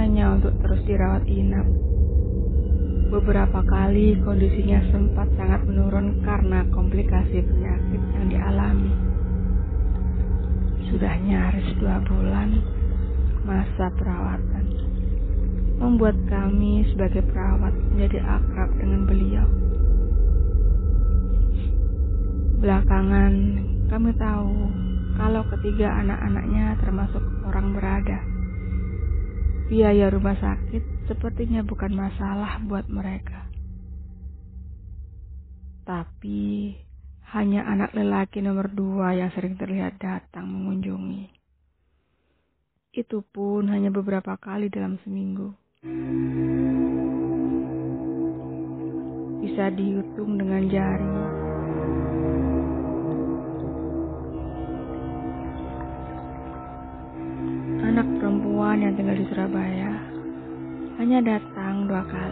hanya untuk terus dirawat inap. Beberapa kali kondisinya sempat sangat menurun karena komplikasi penyakit yang dialami. Sudah nyaris 2 bulan masa perawatan, membuat kami sebagai perawat menjadi akrab dengan beliau. Belakangan kami tahu kalau ketiga anak-anaknya termasuk orang berada. Biaya rumah sakit sepertinya bukan masalah buat mereka. Tapi hanya anak lelaki nomor 2 yang sering terlihat datang mengunjungi. Itu pun hanya beberapa kali dalam seminggu. Bisa dihitung dengan jari. Anak perempuan yang tinggal di Surabaya hanya datang 2 kali.